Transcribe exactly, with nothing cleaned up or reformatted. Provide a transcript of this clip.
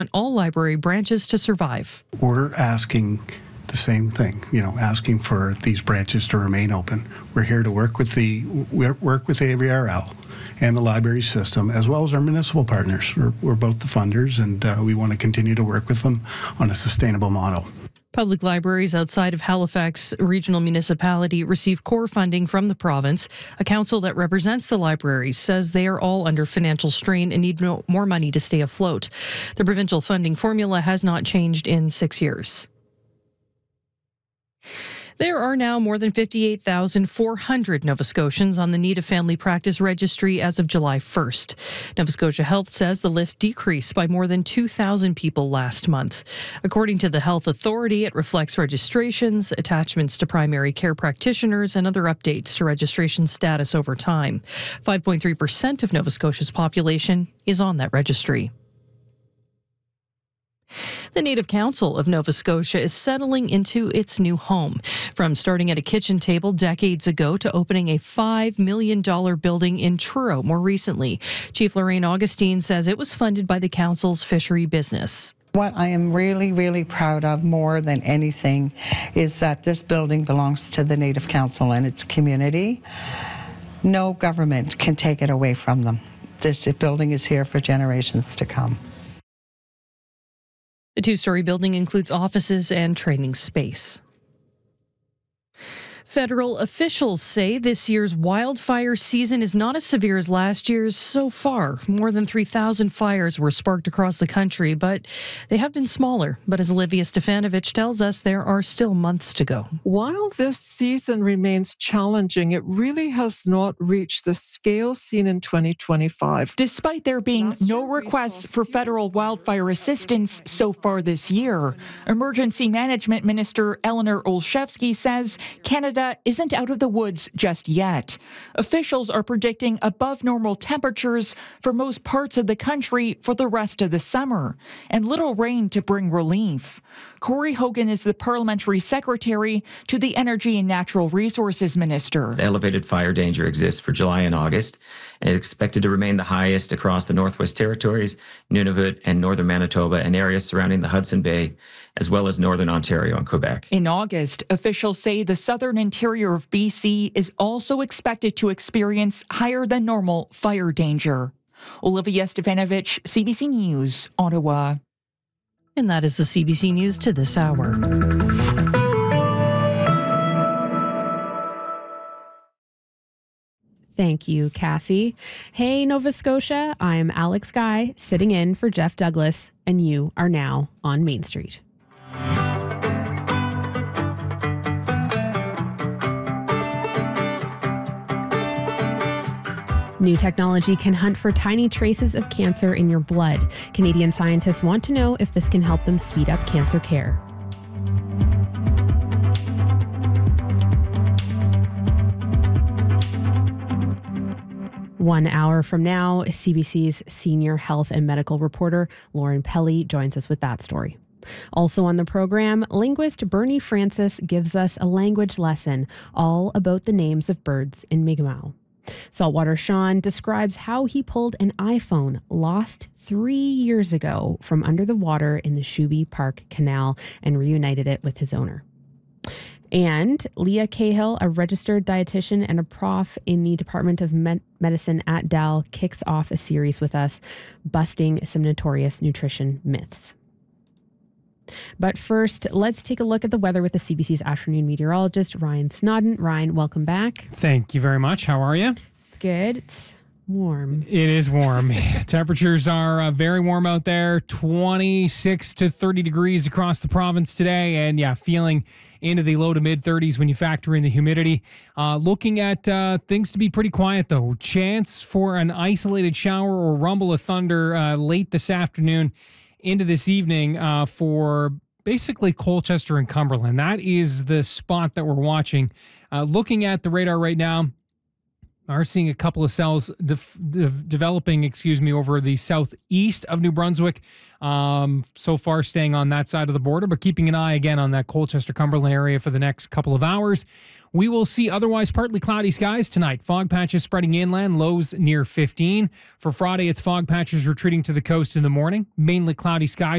all library branches to survive. We're asking the same thing, you know, asking for these branches to remain open. We're here to work with the work with A V R L and the library system, as well as our municipal partners. We're, we're both the funders, and uh, we want to continue to work with them on a sustainable model. Public libraries outside of Halifax Regional Municipality receive core funding from the province. A council that represents the libraries says they are all under financial strain and need no, more money to stay afloat. The provincial funding formula has not changed in six years. There are now more than fifty-eight thousand four hundred Nova Scotians on the Need of Family Practice Registry as of July first. Nova Scotia Health says the list decreased by more than two thousand people last month. According to the Health Authority, it reflects registrations, attachments to primary care practitioners, and other updates to registration status over time. five point three percent of Nova Scotia's population is on that registry. The Native Council of Nova Scotia is settling into its new home. From starting at a kitchen table decades ago to opening a five million dollars building in Truro more recently, Chief Lorraine Augustine says it was funded by the council's fishery business. What I am really, really proud of more than anything is that this building belongs to the Native Council and its community. No government can take it away from them. This building is here for generations to come. The two-story building includes offices and training space. Federal officials say this year's wildfire season is not as severe as last year's so far. More than three thousand fires were sparked across the country, but they have been smaller. But as Olivia Stefanovic tells us, there are still months to go. While this season remains challenging, it really has not reached the scale seen in twenty twenty-five. Despite there being no requests for federal wildfire assistance so far this year, Emergency Management Minister Eleanor Olszewski says Canada isn't out of the woods just yet. Officials are predicting above normal temperatures for most parts of the country for the rest of the summer, and little rain to bring relief. Corey Hogan is the parliamentary secretary to the Energy and Natural Resources Minister. Elevated fire danger exists for July and August, and is expected to remain the highest across the Northwest Territories, Nunavut, and northern Manitoba, and areas surrounding the Hudson Bay, as well as northern Ontario and Quebec. In August, officials say the southern interior of B C is also expected to experience higher than normal fire danger. Olivia Stefanovic, C B C News, Ottawa. And that is the C B C News to this hour. Thank you, Cassie. Hey, Nova Scotia, I'm Alex Guy, sitting in for Jeff Douglas, and you are now on Main Street. New technology can hunt for tiny traces of cancer in your blood. Canadian scientists want to know if this can help them speed up cancer care. One hour from now, C B C's senior health and medical reporter Lauren Pelly joins us with that story. Also on the program, linguist Bernie Francis gives us a language lesson all about the names of birds in Mi'kmaq. Saltwater Sean describes how he pulled an iPhone lost three years ago from under the water in the Shuby Park Canal and reunited it with his owner. And Leah Cahill, a registered dietitian and a prof in the Department of Med- Medicine at D A L, kicks off a series with us, busting some notorious nutrition myths. But first, let's take a look at the weather with the C B C's afternoon meteorologist, Ryan Snodden. Ryan, welcome back. Thank you very much. How are you? Good. It's warm. It is warm. Temperatures are uh, very warm out there, twenty-six to thirty degrees across the province today. And yeah, feeling into the low to mid thirties when you factor in the humidity. Uh, looking at uh, things to be pretty quiet, though. Chance for an isolated shower or rumble of thunder uh, late this afternoon into this evening uh, for basically Colchester and Cumberland. That is the spot that we're watching. Uh, looking at the radar right now, are seeing a couple of cells de- de- developing, excuse me, over the southeast of New Brunswick. Um, so far staying on that side of the border, but keeping an eye again on that Colchester-Cumberland area for the next couple of hours. We will see otherwise partly cloudy skies tonight. Fog patches spreading inland, lows near fifteen. For Friday, it's fog patches retreating to the coast in the morning. Mainly cloudy skies.